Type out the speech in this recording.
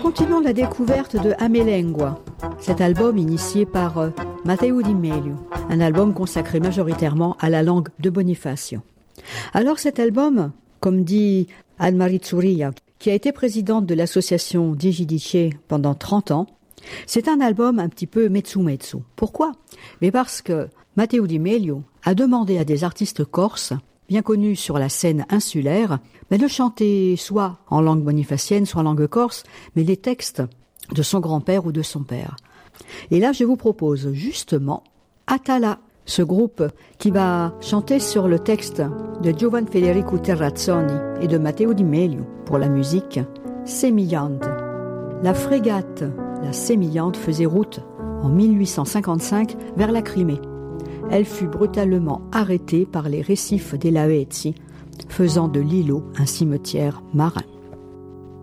continuons la découverte de Amelengua, cet album initié par Matteo Di Meglio, un album consacré majoritairement à la langue de Bonifacio. Alors cet album, comme dit Anne-Marie Zuria, qui a été présidente de l'association Digidice pendant 30 ans, c'est un album un petit peu mezzu-mezzu. Pourquoi ? Mais parce que Matteo Di Meglio a demandé à des artistes corses, bien connus sur la scène insulaire, de chanter soit en langue bonifacienne, soit en langue corse, mais les textes de son grand-père ou de son père. Et là, je vous propose justement Atala, ce groupe qui va chanter sur le texte de Giovan Federico Terrazzoni et de Matteo Di Meglio pour la musique Semillante. La frégate, la Sémillante, faisait route en 1855 vers la Crimée. Elle fut brutalement arrêtée par les récifs des Lavezzi, faisant de l'îlot un cimetière marin.